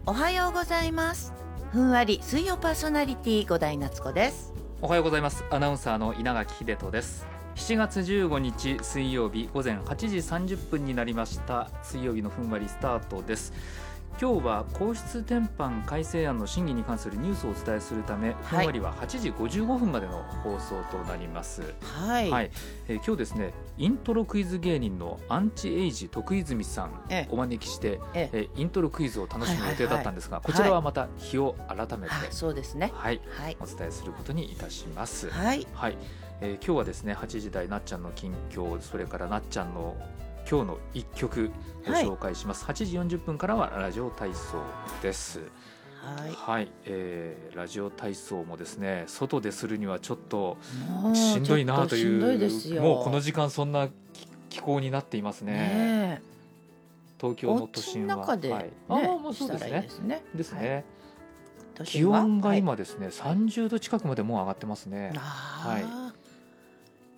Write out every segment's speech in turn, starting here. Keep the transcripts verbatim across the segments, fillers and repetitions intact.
おはようございます。ふんわり水曜パーソナリティ五代夏子です。 おはようございます。アナウンサーの稲垣秀人です。しちがつじゅうごにち水曜日午前はちじさんじゅっぷんになりました。水曜日のふんわりスタートです。今日は皇室典範改正案の審議に関するニュースをお伝えするため、ふんわりははちじごじゅうごふんまでの放送となります。 はい、 はいえー、今日ですね、イントロクイズ芸人のアンチエイジ徳泉さんお招きして、ええー、イントロクイズを楽しむ予定だったんですが、はいはいはい、こちらはまた日を改めて、はい、 そうですね、 はいはい、お伝えすることにいたします。 はいはいえー、今日はですねはちじ台なっちゃんの近況、それからなっちゃんの今日の一曲ご紹介します。はい、はちじよんじゅっぷんからはラジオ体操です。はい、はいえー、ラジオ体操もですね外でするにはちょっとしんどいなという、もうこの時間そんな気候になっています ね, ね東京の都心はお家の中で、ね、 はい、ああもうそうですねですねですね、 はい、 気温が今ですね、はい、さんじゅうど近くまでもう上がってますね。 はい、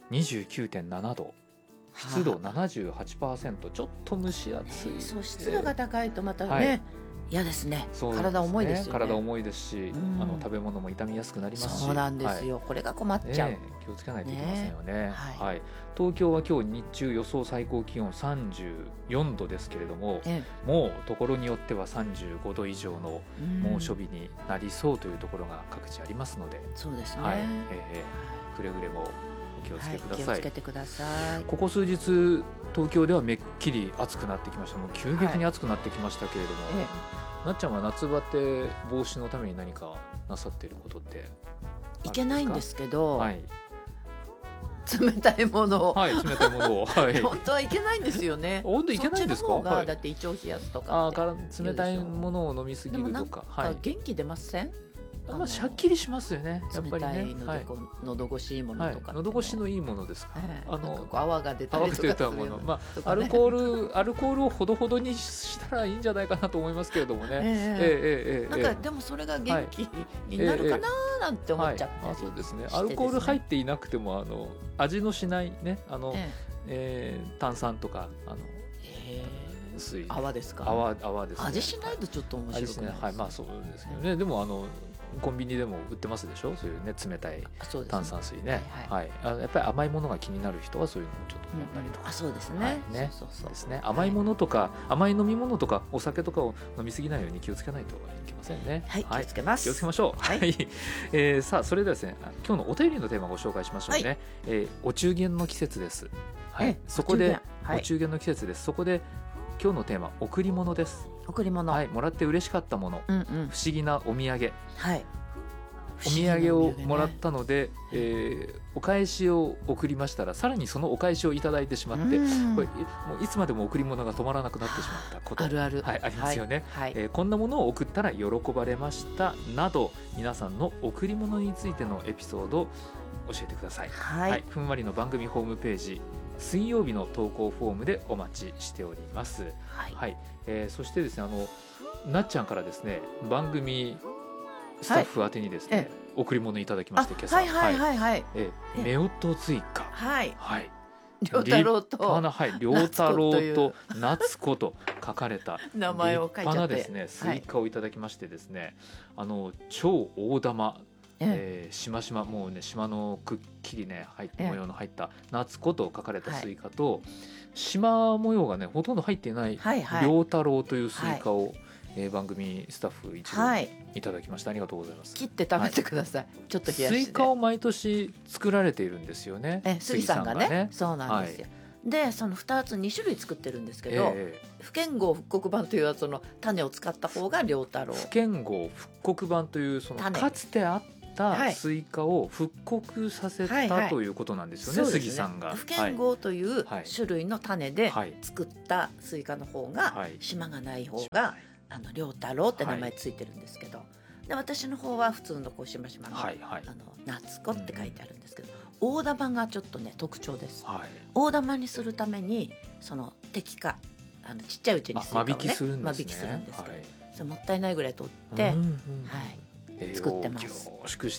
にじゅうきゅうてんななど、湿度 ななじゅうはちパーセント、 ちょっと蒸し暑い、ね、 そう湿度が高いとまたね、はい嫌ですね。 そうですね、 体重いですよね。 体重いですし、うん、あの食べ物も傷みやすくなりますし、 そうなんですよ、はい、これが困っちゃう、ね、 気をつけないといけませんよね。ねはいはい、 東京は今日日中予想最高気温さんじゅうよんどですけれども、ええ、もうところによってはさんじゅうごど以上の猛暑日になりそうというところが各地ありますので、うん、 そうですね、 はいえー、くれぐれもお気をつけください。 はい、気をつけてください。 ここ数日東京ではめっきり暑くなってきました。もう急激に暑くなってきましたけれども、はいええなっちゃんは夏バテ防止のために何かなさっていることっていけないんですけど、 はい、 冷たいものを、 はい、冷たいものを、はい、 本当はいけないんですよね。 本当いけないんですか。 そっちの方がだって胃腸冷やすとかって、 はい、あ冷たいものを飲みすぎるとか、 でもなんか元気出ません？ まあ、シャッキリしますよね、やっぱりね。 冷たいのでこう、はい、喉越しいいものとか、 はい、喉越しのいいものですか。 えー、 あの泡が出たりとかするもの、まあ、アルコールアルコールをほどほどにしたらいいんじゃないかなと思いますけれどもね。えー、 えー、えー、なんかでもそれが元気になるかななんて思っちゃって、 はい、あそうですね。アルコール入っていなくてもあの味のしないね、あの、えーえー、炭酸とかあの、えー、水泡ですか。 泡泡ですね。 味しないとちょっと面白くないですね。 はい、まあそうですけどね。でもあのコンビニでも売ってますでしょ、そういうね冷たい炭酸水ね。はい、はい、やっぱり甘いものが気になる人はそういうのをちょっと飲んだりとか、 うん、あそうですね、 はい、ねそうそうそうですね。甘いものとか、はい、甘い飲み物とかお酒とかを飲みすぎないように気をつけないといけませんね。 はい、はい、気をつけます。 気をつけましょう。はい、えー、さあそれではですね、今日のお便りのテーマをご紹介しましょうね。はい、えー、お中元の季節です。はい、そこでお中元の季節です。そこで今日のテーマ、贈り物です。 贈り物、 はい、もらって嬉しかったもの、うんうん、不思議なお土産、はい、お土産をもらったので、ねえー、お返しを送りましたらさらにそのお返しをいただいてしまって、これもういつまでも贈り物が止まらなくなってしまったことあるある、 はい、ありますよね。 はいえー、こんなものを送ったら喜ばれましたなど、皆さんの贈り物についてのエピソードを教えてください。はいはい、ふんわりの番組ホームページ水曜日の投稿フォームでお待ちしております。はいはいえー、そしてですね、あのなっちゃんからですね番組スタッフ宛てにですね、はい、贈り物いただきまして、今朝、 はいはいはいはい、 えー、夫婦追加、 はいはい、 良太郎とはい、良太郎と夏子と書かれた名前を書いちゃって、立派なですねスイカをいただきましてですね、はい、あの超大玉、えー、しましまもうね島のくっきりね入って模様の入った夏子と書かれたスイカと、はい、島模様がねほとんど入っていない良太郎というスイカを、はいえー、番組スタッフ一度いただきました、はい、ありがとうございます。 切って食べてください、はい、ちょっと冷やして。 スイカを毎年作られているんですよね、 え杉さんが ね, さんがねそうなんですよ、はい、でそのふたつに種類作ってるんですけど、えー、不健号復刻版というその種を使った方が良太郎、 不健号復刻版というそのかつてあったスイカを復刻させた、はいはいはい、ということなんですよね、はいはい、杉さんが。 不健号という種類の種で作ったスイカの方が、はい、島がない方が、はいあの良太郎って名前ついてるんですけど、はい、で私の方は普通のこうしましまの、はいはい、あの夏子って書いてあるんですけど、うん、大玉がちょっとね特徴です、はい、大玉にするためにその摘果あのちっちゃいうちにスイカをね間引きするんですね、間引きするんですけど、はい、それもったいないぐらい取って、うんうんはい、作ってます。 凝縮して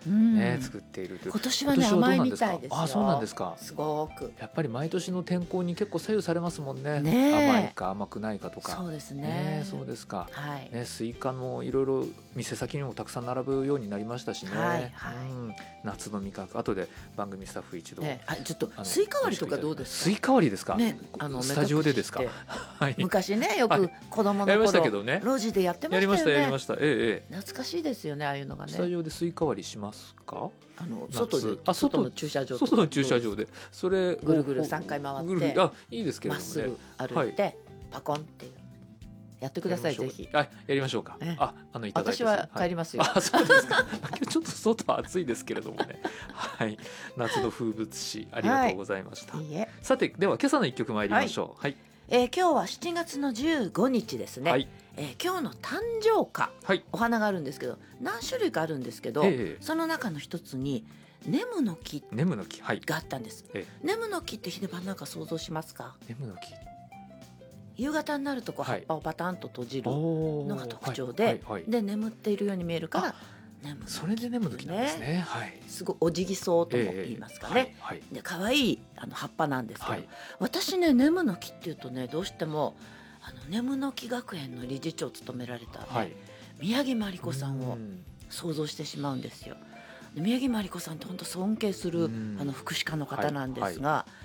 ね、作っているという。 今年はね甘いみたいですよ。 あ、そうなんですか。 すごくやっぱり毎年の天候に結構左右されますもんね。 ね、 甘いか甘くないかとか。 そうですね。 ね、そうですか。 はい、 ね、スイカもいろいろ店先にもたくさん並ぶようになりましたしね。 はいはい、 うん、夏の味覚、後で番組スタッフ一度、 ね、あ、ちょっとスイカ割りとかどうですか。 スイカ割りですか。 ね、あのスタジオでですか。 はい、昔ねよく子供の頃、ね、路地でやってましたよね。 やりましたやりました。ええ、 懐かしいですよね、ああいうのがね。 スタジオでスイカ割りしますか。 あの外で、あ、外の駐車場、 外の駐車場でそれぐるぐるさんかい回って、 あ、いいですけどね、 まっすぐ歩いて、はい、パコンっていうやってください、ぜひ。 あ、やりましょうか。あ、あのいただいて、 私は帰りますよ。 あ、そうですか。ちょっと外は暑いですけれどもね。はい、夏の風物詩ありがとうございました。はい、いいえ。さて、では今朝の一曲参りましょう。はい。 えー、今日はしちがつのじゅうごにちですね。はい、えー、今日の誕生花、はい、お花があるんですけど、何種類かあるんですけど、えー、その中の一つにネムの木があったんです。えー、ネムの木って秀盤なんか想像しますか。 ネムの木、 夕方になるとこう葉っぱをパタンと閉じるのが特徴で、はいはいはい、で眠っているように見えるからネムの木、ね、 それでネムの木なんですね。はい、 すごいおじぎそうとも言いますかね。えーはいはい、で可愛いあの葉っぱなんですけど、はい、私ねネムの木っていうとねどうしてもあのネムの木学園の理事長を務められた、ね、はい、宮城真理子さんを想像してしまうんですよ。宮城真理子さんって本当尊敬するあの福祉家の方なんですが、はい、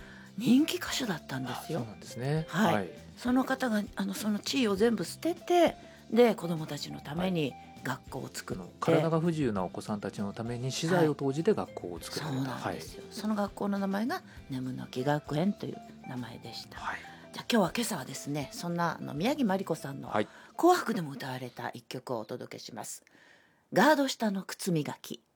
人気歌手だったんですよ。 そうなんですね。 はいはい、その方があのその地位を全部捨てて、で子どもたちのために学校を作って、はい、 体が不自由なお子さんたちのために私財を投じて学校を作る、 はい、そうなんですよ。はい、その学校の名前がネムの木学園という名前でした。はい、じゃあ今日は今朝はですね、そんなあの宮城真理子さんの紅白でも歌われた一曲をお届けします。ガード下の靴磨き。